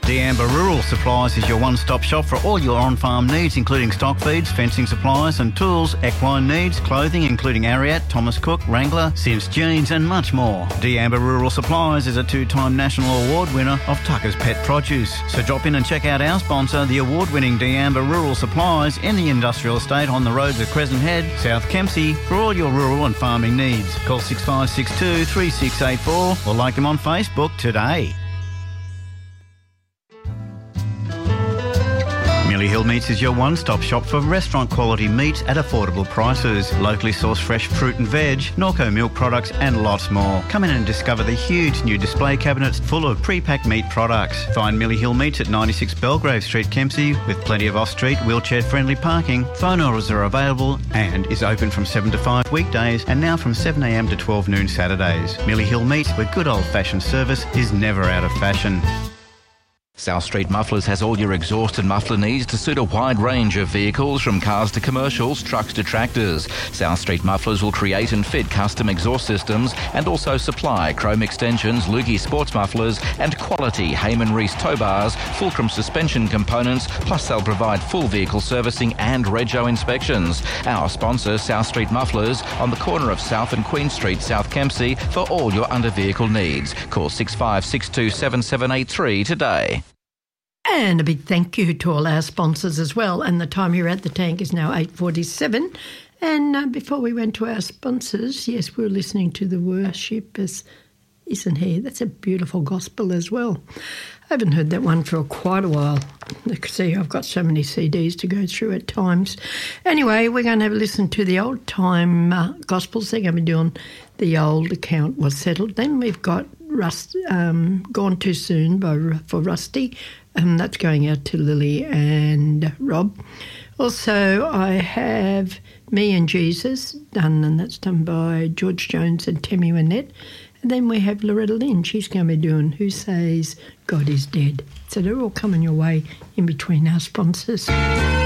D'Amber Rural Supplies is your one-stop shop for all your on-farm needs, including stock feeds, fencing supplies and tools, equine needs, clothing including Ariat, Thomas Cook, Wrangler, Sims Jeans and much more. D'Amber Rural Supplies is a two-time national award winner of Tucker's Pet Produce. So drop in and check out our sponsor, the award-winning D'Amber Rural Supplies in the industrial estate on the roads of Crescent Head, South Kempsey, for all your rural and farming needs. Call 6562 3684 or like them on Facebook today. Millie Hill Meats is your one-stop shop for restaurant quality meats at affordable prices. Locally sourced fresh fruit and veg, Norco milk products and lots more. Come in and discover the huge new display cabinets full of pre-packed meat products. Find Millie Hill Meats at 96 Belgrave Street, Kempsey, with plenty of off-street wheelchair-friendly parking. Phone orders are available and is open from 7 to 5 weekdays and now from 7am to 12 noon Saturdays. Millie Hill Meats, where good old-fashioned service is never out of fashion. South Street Mufflers has all your exhaust and muffler needs to suit a wide range of vehicles, from cars to commercials, trucks to tractors. South Street Mufflers will create and fit custom exhaust systems and also supply chrome extensions, Lukey sports mufflers and quality Heyman Reese tow bars, Fulcrum suspension components, plus they'll provide full vehicle servicing and rego inspections. Our sponsor, South Street Mufflers, on the corner of South and Queen Street, South Kempsey, for all your under-vehicle needs. Call 6562 7783 today. And a big thank you to all our sponsors as well. And the time here at the tank is now 8:47. And before we went to our sponsors, yes, we were listening to the Worshippers, Isn't He? That's a beautiful gospel as well. I haven't heard that one for quite a while. You can see I've got so many CDs to go through at times. Anyway, we're going to have a listen to the old-time gospels. They're going to be doing The Old Account Was Settled. Then we've got Gone Too Soon for Rusty. That's going out to Lily and Rob. Also, I have Me and Jesus done, and that's done by George Jones and Tammy Wynette. And then we have Loretta Lynn. She's going to be doing Who Says God Is Dead. So they're all coming your way in between our sponsors.